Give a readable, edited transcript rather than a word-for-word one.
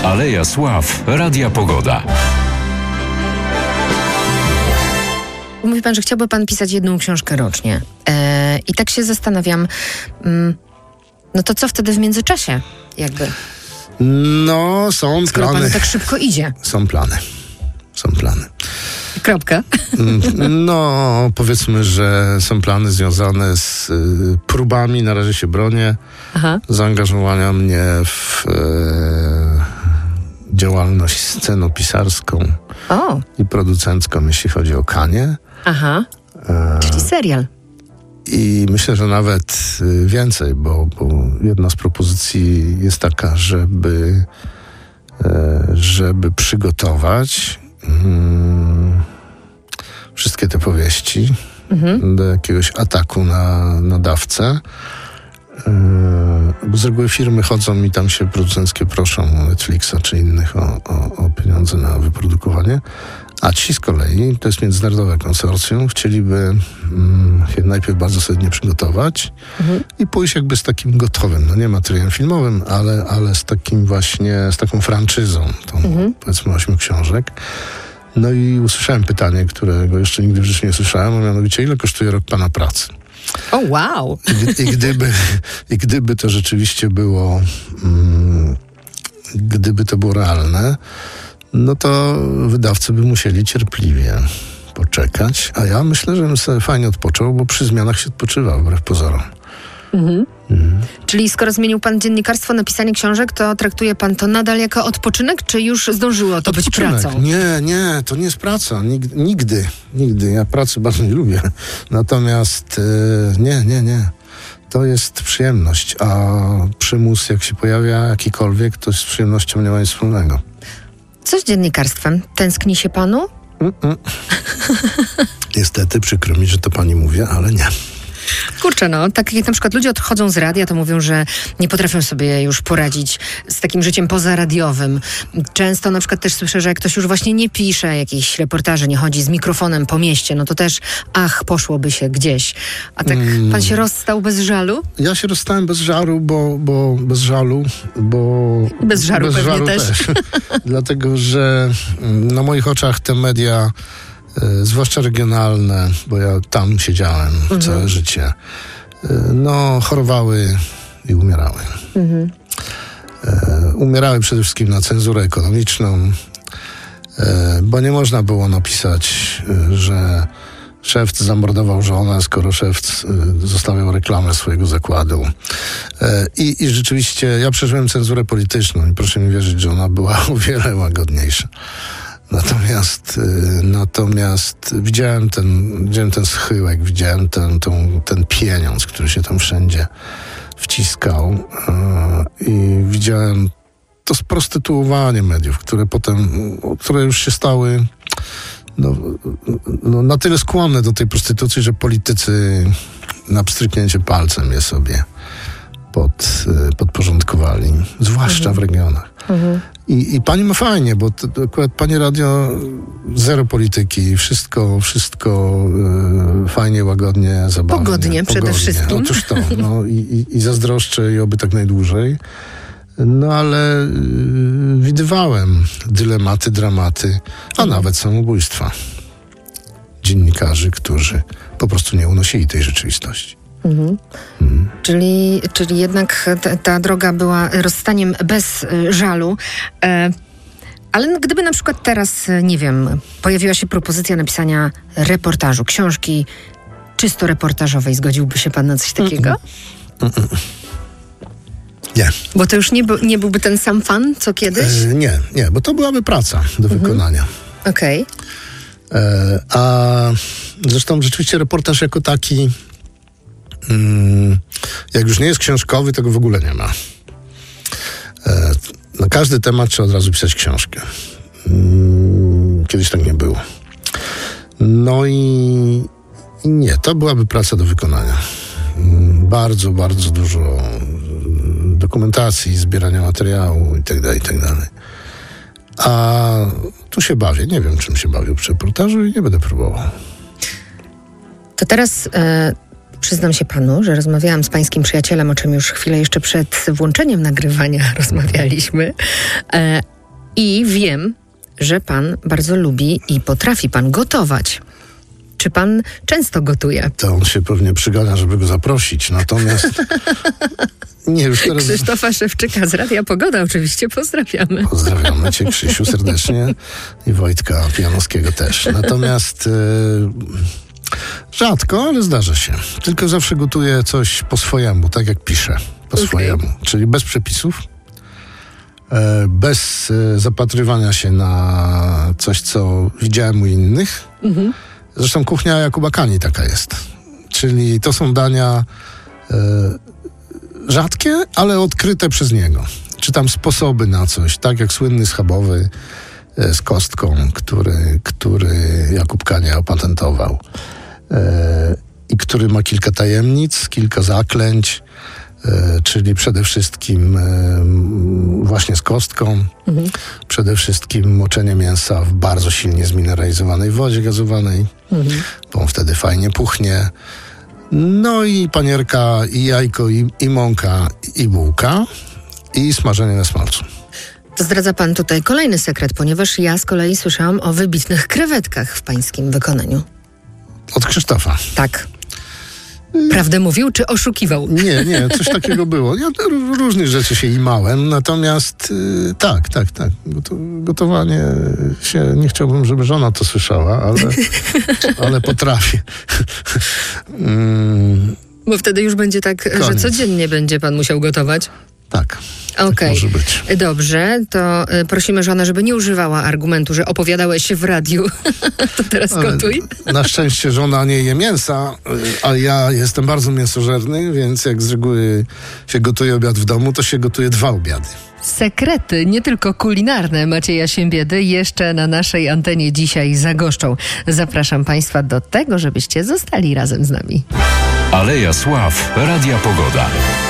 Aleja Sław Radia Pogoda. Mówi pan, że chciałby pan pisać jedną książkę rocznie. I tak się zastanawiam, no to co wtedy w międzyczasie jakby? No, są Skoro plany. panu tak szybko idzie. Są plany. Kropka. No, powiedzmy, że są plany związane z próbami, na razie się bronię, zaangażowania mnie w działalność scenopisarską i producencką, jeśli chodzi o Kanie. Czyli serial. I myślę, że nawet więcej, bo jedna z propozycji jest taka, żeby przygotować wszystkie te powieści do jakiegoś ataku na dawcę. Bo z reguły firmy chodzą i tam się producenckie proszą Netflixa czy innych o pieniądze na wyprodukowanie. A ci z kolei, to jest międzynarodowe konsorcjum, chcieliby się najpierw bardzo solidnie przygotować i pójść jakby z takim gotowym, no nie materiałem filmowym, ale z takim właśnie, z taką franczyzą, tą powiedzmy 8 książek. No i usłyszałem pytanie, którego jeszcze nigdy w życiu nie słyszałem, a mianowicie ile kosztuje rok pana pracy? O, wow! I gdyby to rzeczywiście było, gdyby to było realne, no to wydawcy by musieli cierpliwie poczekać, a ja myślę, że bym sobie fajnie odpoczął, bo przy zmianach się odpoczywa, wbrew pozorom. Czyli skoro zmienił pan dziennikarstwo na pisanie książek, to traktuje pan to nadal jako odpoczynek, czy już zdążyło to być pracą? Nie, to nie jest praca. Nigdy. Ja pracy bardzo nie lubię. Natomiast nie. To jest przyjemność, a przymus, jak się pojawia jakikolwiek, to z przyjemnością nie ma nic wspólnego. Co z dziennikarstwem? Tęskni się panu? Niestety, przykro mi, że to pani mówię, ale nie. Kurczę, no, tak jak na przykład ludzie odchodzą z radia, to mówią, że nie potrafią sobie już poradzić z takim życiem pozaradiowym. Często na przykład też słyszę, że jak ktoś już właśnie nie pisze jakichś reportaży, nie chodzi z mikrofonem po mieście, no to też poszłoby się gdzieś. A tak pan się rozstał bez żalu? Ja się rozstałem bez żaru, bo bez żalu też. Dlatego, że na moich oczach te media, zwłaszcza regionalne, bo ja tam siedziałem całe życie, no chorowały i umierały. Umierały przede wszystkim na cenzurę ekonomiczną, bo nie można było napisać, że szewc zamordował żonę, skoro szewc zostawiał reklamę swojego zakładu. I rzeczywiście ja przeżyłem cenzurę polityczną i proszę mi wierzyć, że ona była o wiele łagodniejsza. Natomiast widziałem ten schyłek, widziałem ten pieniądz, który się tam wszędzie wciskał i widziałem to sprostytuowanie mediów, które już się stały na tyle skłonne do tej prostytucji, że politycy na pstryknięcie palcem je sobie podporządkowali, zwłaszcza w regionach. I pani ma fajnie, bo akurat pani radio zero polityki, wszystko fajnie, łagodnie, zabawnie. Pogodnie przede wszystkim. Otóż to. No, i zazdroszczę i oby tak najdłużej. No ale widywałem dylematy, dramaty, a nawet samobójstwa dziennikarzy, którzy po prostu nie unosili tej rzeczywistości. Czyli jednak ta droga była rozstaniem bez żalu. Ale gdyby na przykład teraz, nie wiem, pojawiła się propozycja napisania reportażu, książki czysto reportażowej, zgodziłby się pan na coś takiego? Nie. Bo to już nie byłby ten sam fan, co kiedyś? Nie, bo to byłaby praca do wykonania. Okej. A zresztą rzeczywiście reportaż jako taki, jak już nie jest książkowy, tego w ogóle nie ma. Na każdy temat trzeba od razu pisać książkę. Kiedyś tak nie było. No i nie, to byłaby praca do wykonania. Bardzo, bardzo dużo dokumentacji, zbierania materiału itd. A tu się bawię. Nie wiem, czym się bawię przy reportażu i nie będę próbował. To teraz przyznam się panu, że rozmawiałam z pańskim przyjacielem, o czym już chwilę jeszcze przed włączeniem nagrywania rozmawialiśmy. I wiem, że pan bardzo lubi i potrafi pan gotować. Czy pan często gotuje? To on się pewnie przygania, żeby go zaprosić. Natomiast nie, już teraz... Krzysztofa Szewczyka z Radia Pogoda oczywiście pozdrawiamy. Pozdrawiamy cię, Krzysiu, serdecznie i Wojtka Pijanowskiego też. Natomiast rzadko, ale zdarza się. Tylko zawsze gotuję coś po swojemu, tak jak piszę. Po swojemu. Czyli bez przepisów. Bez zapatrywania się na coś, co widziałem u innych. Zresztą kuchnia Jakuba Kani taka jest. Czyli to są dania rzadkie, ale odkryte przez niego. Czy tam sposoby na coś, tak jak słynny schabowy z kostką, który Jakub Kania opatentował. I który ma kilka tajemnic, kilka zaklęć, czyli przede wszystkim właśnie z kostką, przede wszystkim moczenie mięsa w bardzo silnie zmineralizowanej wodzie gazowanej, bo on wtedy fajnie puchnie. No i panierka, i jajko, i mąka, i bułka, i smażenie na smalcu. To zdradza pan tutaj kolejny sekret, ponieważ ja z kolei słyszałam o wybitnych krewetkach w pańskim wykonaniu. Od Krzysztofa. Tak. Prawdę mówił, czy oszukiwał? Nie, coś takiego było. Ja różnych rzeczy się imałem, natomiast tak. Gotowanie się, nie chciałbym, żeby żona to słyszała, ale potrafię. Bo wtedy już będzie tak, Koniec. że codziennie będzie pan musiał gotować? Tak. Okej. Tak może być. Dobrze, to prosimy żonę, żeby nie używała argumentu, że opowiadałeś w radiu. To teraz gotuj. Na szczęście żona nie je mięsa, a ja jestem bardzo mięsożerny, więc jak z reguły się gotuje obiad w domu, to się gotuje 2 obiady. Sekrety, nie tylko kulinarne Macieja Siembiedy jeszcze na naszej antenie dzisiaj zagoszczą. Zapraszam państwa do tego, żebyście zostali razem z nami. Aleja Sław, Radia Pogoda.